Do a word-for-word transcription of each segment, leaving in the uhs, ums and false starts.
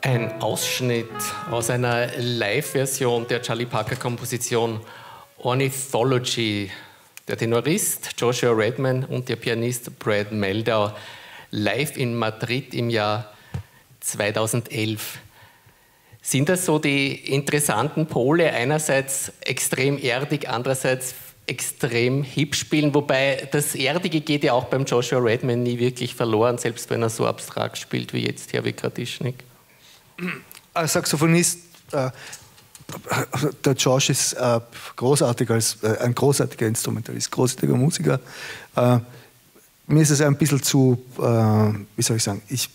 Ein Ausschnitt aus einer Live-Version der Charlie Parker-Komposition Ornithology. Der Tenorist Joshua Redman und der Pianist Brad Mehldau live in Madrid im Jahr zweitausendelf. Sind das so die interessanten Pole? Einerseits extrem erdig, andererseits extrem hip spielen, wobei das Erdige geht ja auch beim Joshua Redman nie wirklich verloren, selbst wenn er so abstrakt spielt wie jetzt Hervé Kratichnik. Als Saxophonist, äh, der Josh ist äh, großartig als, äh, ein großartiger Instrumentalist, großartiger Musiker. Äh, mir ist es ein bisschen zu, äh, wie soll ich sagen, ich,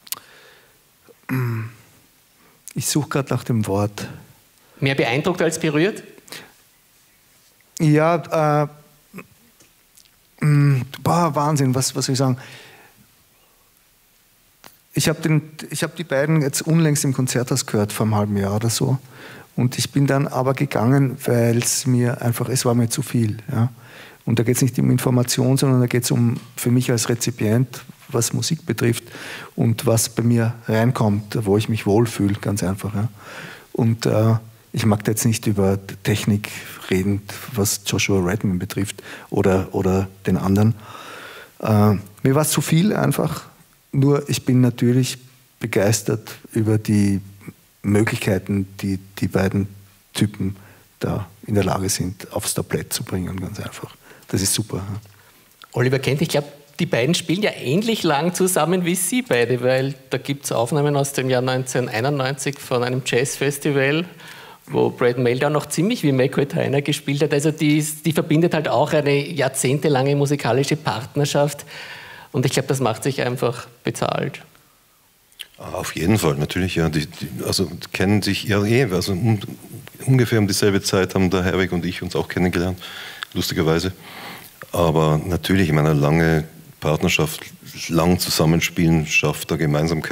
ich suche gerade nach dem Wort. Mehr beeindruckt als berührt? Ja, äh, boah, Wahnsinn, was, was soll ich sagen? Ich habe hab die beiden jetzt unlängst im Konzerthaus gehört, vor einem halben Jahr oder so. Und ich bin dann aber gegangen, weil es mir einfach, es war mir zu viel. Ja? Und da geht es nicht um Information, sondern da geht es um, für mich als Rezipient, was Musik betrifft und was bei mir reinkommt, wo ich mich wohlfühle, ganz einfach. Ja? Und äh, ich mag da jetzt nicht über Technik reden, was Joshua Redman betrifft oder, oder den anderen. Äh, mir war es zu viel einfach. Nur ich bin natürlich begeistert über die Möglichkeiten, die die beiden Typen da in der Lage sind, aufs Tablett zu bringen, ganz einfach. Das ist super. Ja. Oliver Kent, ich glaube, die beiden spielen ja ähnlich lang zusammen wie Sie beide, weil da gibt es Aufnahmen aus dem Jahr neunzehnhunderteinundneunzig von einem Jazzfestival, wo Brad Mehldau noch ziemlich wie McCoy Tyner gespielt hat. Also die, die verbindet halt auch eine jahrzehntelange musikalische Partnerschaft. Und ich glaube, das macht sich einfach bezahlt. Auf jeden Fall, natürlich, ja. Die, die, also kennen sich ja eh, also um, ungefähr um dieselbe Zeit haben der Herwig und ich uns auch kennengelernt, lustigerweise. Aber natürlich, in einer lange Partnerschaft, lang zusammenspielen, schafft da Gemeinsamkeit.